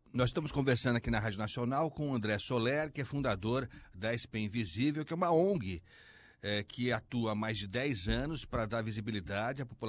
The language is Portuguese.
Nós estamos conversando aqui na Rádio Nacional com o André Soler, que é fundador da SP Invisível, que é uma ONG que atua há mais de 10 anos para dar visibilidade à população